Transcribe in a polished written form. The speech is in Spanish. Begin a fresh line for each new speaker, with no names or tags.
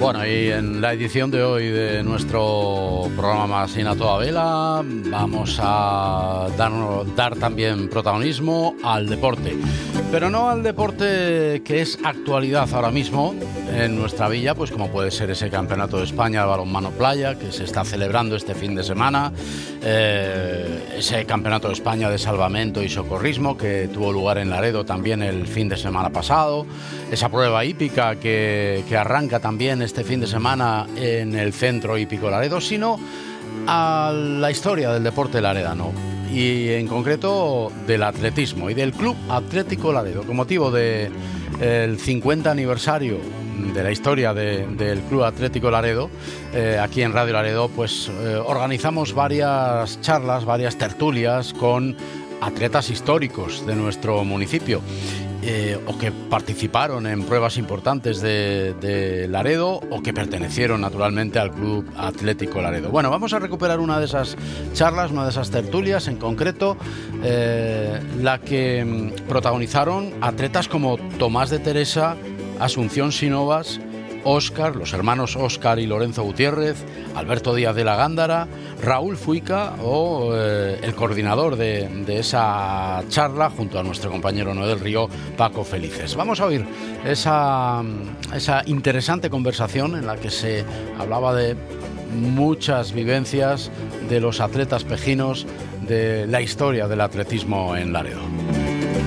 Bueno, y en la edición de hoy de nuestro programa Magazine a toda vela vamos a dar también protagonismo al deporte, pero no al deporte que es actualidad ahora mismo en nuestra villa, pues como puede ser ese Campeonato de España de balonmano playa que se está celebrando este fin de semana, ese Campeonato de España de salvamento y socorrismo que tuvo lugar en Laredo también el fin de semana pasado, esa prueba hípica que arranca también este fin de semana en el Centro Hípico Laredo, sino a la historia del deporte laredano y en concreto del atletismo y del Club Atlético Laredo. Con motivo del 50 aniversario de la historia del Club Atlético Laredo, aquí en Radio Laredo pues organizamos varias charlas, varias tertulias con atletas históricos de nuestro municipio, o que participaron en pruebas importantes de Laredo o que pertenecieron naturalmente al Club Atlético Laredo. Bueno, vamos a recuperar una de esas charlas, una de esas tertulias, en concreto la que protagonizaron atletas como Tomás de Teresa, Asunción Sinovas, Óscar, los hermanos Óscar y Lorenzo Gutiérrez, Alberto Díaz de la Gándara, Raúl Fuica o el coordinador de esa charla junto a nuestro compañero Noé del Río, Paco Felices. Vamos a oír esa interesante conversación en la que se hablaba de muchas vivencias de los atletas pejinos, de la historia del atletismo en Laredo.